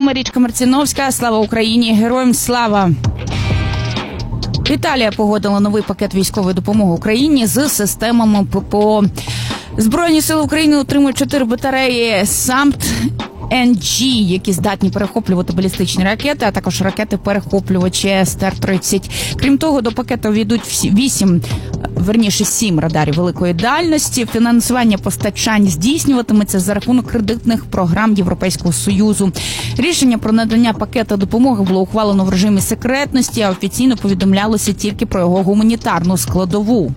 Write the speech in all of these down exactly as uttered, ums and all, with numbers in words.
Марічка Марціновська. Слава Україні! Героям слава! Італія погодила новий пакет військової допомоги Україні з системами ППО. Збройні сили України отримують чотири батареї САМП-Ен Джі, які здатні перехоплювати балістичні ракети, а також ракети-перехоплювачі Ес Те Ер тридцять. Крім того, до пакету війдуть вісім, верніше сім радарів великої дальності. Фінансування постачань здійснюватиметься за рахунок кредитних програм Європейського Союзу. Рішення про надання пакета допомоги було ухвалено в режимі секретності, а офіційно повідомлялося тільки про його гуманітарну складову.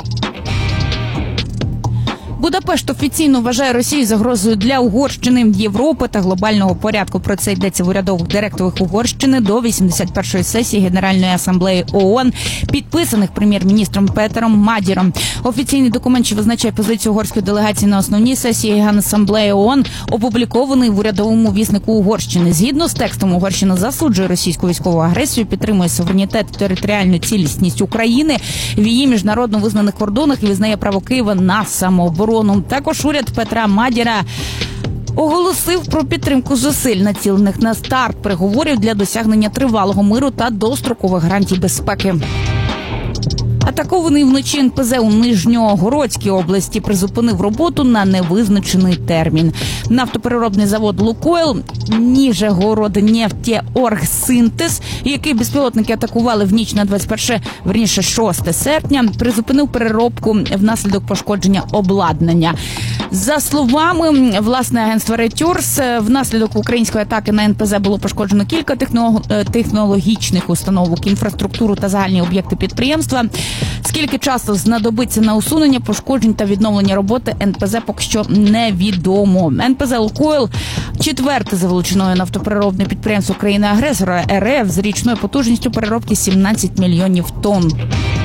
Будапешт офіційно вважає Росію загрозою для Угорщини, Європи та глобального порядку. Про це йдеться в урядових директивах Угорщини до вісімдесят першої сесії Генеральної асамблеї ООН, підписаних прем'єр-міністром Петером Мадіром. Офіційний документ, що визначає позицію угорської делегації на основній сесії Генасамблеї ООН, опублікований в урядовому віснику Угорщини. Згідно з текстом, Угорщина засуджує російську військову агресію, підтримує суверенітет і територіальну цілісність України в її міжнародно визнаних кордонах і визнає право Києва на самооборону. Також уряд Петра Мадіра оголосив про підтримку зусиль, націлених на старт переговорів для досягнення тривалого миру та дострокових гарантій безпеки. Атакований вночі Ен Пе Зе у Нижньогородській області призупинив роботу на невизначений термін. Нафтопереробний завод «Лукойл» Нижегороднефтеоргсинтез, який безпілотники атакували в ніч на двадцять перше, верніше шосте серпня, призупинив переробку внаслідок пошкодження обладнання. За словами власне агентства Reuters, внаслідок української атаки на Ен Пе Зе було пошкоджено кілька технологічних установок, інфраструктуру та загальні об'єкти підприємства. Скільки часу знадобиться на усунення пошкоджень та відновлення роботи Ен Пе Зе поки що невідомо. Ен Пе Зе «Лукойл» – четверте за величиною нафтопереробне підприємство країни-агресора Ер Еф з річною потужністю переробки сімнадцять мільйонів тонн.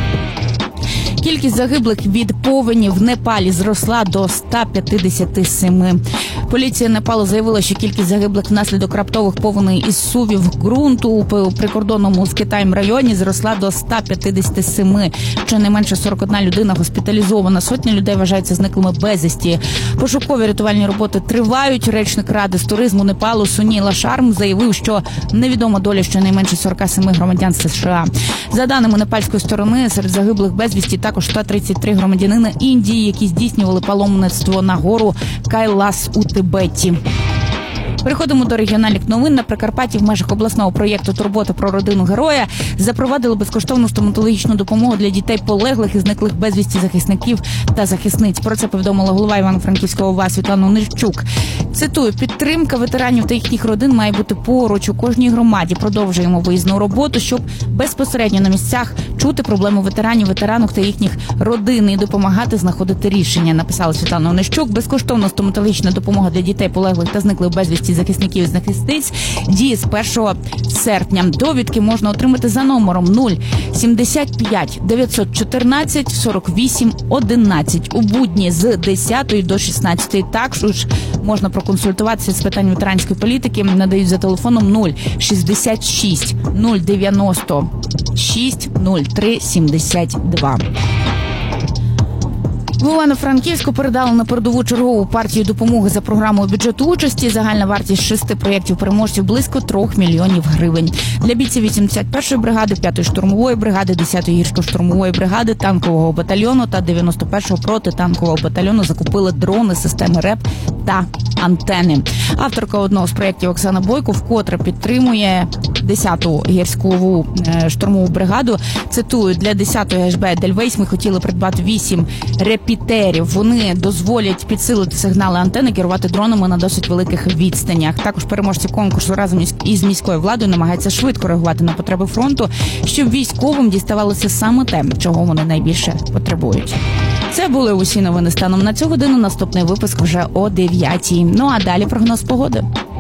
Кількість загиблих від повені в Непалі зросла до ста п'ятдесяти семи. Поліція Непалу заявила, що кількість загиблих внаслідок раптових повеней із сувів ґрунту у прикордонному з Китаєм районі зросла до ста п'ятдесяти семи. Щонайменше сорок одна людина госпіталізована. Сотні людей вважаються зниклими безвісті. Пошукові рятувальні роботи тривають. Речник Ради з туризму Непалу Суніла Шарм заявив, що невідома доля щонайменше сорока семи громадян США. За даними непальської сторони, серед загиблих безвісті також сто тридцять три громадянина Індії, які здійснювали паломництво на гору Кайлас у Тибеті. Переходимо до регіональних новин. На Прикарпатті в межах обласного проєкту «Турбота про родину героя» запровадили безкоштовну стоматологічну допомогу для дітей полеглих і зниклих безвісті захисників та захисниць. Про це повідомила голова Івано-Франківського ОВА Світлана Онищук. Цитую: «Підтримка ветеранів та їхніх родин має бути поруч у кожній громаді. Продовжуємо виїзну роботу, щоб безпосередньо на місцях чути проблеми ветеранів, ветеранок та їхніх родин і допомагати знаходити рішення», написала Світлана Онищук. Безкоштовна стоматологічна допомога для дітей полеглих та зниклих безвісті захисників і захисниць діє з першого серпня. Довідки можна отримати за номером нуль сімдесят п'ять дев'ятсот чотирнадцять сорок вісім одинадцять у будні з десятої до шістнадцятої. Також можна проконсультуватися з питань ветеранської політики. Надають за телефоном нуль шістдесят шість нуль дев'яносто шість нуль три сімдесят два. В Івано-Франківську передали на передову чергову партію допомоги за програмою бюджету участі. Загальна вартість шести проєктів переможців близько трьох мільйонів гривень. Для бійців вісімдесят першої бригади, п'ятої штурмової бригади, десятої гірсько-штурмової бригади, танкового батальйону та дев'яносто першого протитанкового батальйону закупили дрони, системи РЕП та антени. Авторка одного з проєктів Оксана Бойко вкотре підтримує десяту гірську штурмову бригаду. Цитую: «Для десятої ге еш бе Едельвейс ми хотіли придбати вісім репітерів. Вони дозволять підсилити сигнали антени, керувати дронами на досить великих відстанях». Також переможці конкурсу разом із міською владою намагаються швидко реагувати на потреби фронту, щоб військовим діставалося саме те, чого вони найбільше потребують. Це були усі новини станом на цю годину. Наступний випуск вже о дев'ятій. Ну а далі прогноз погоди.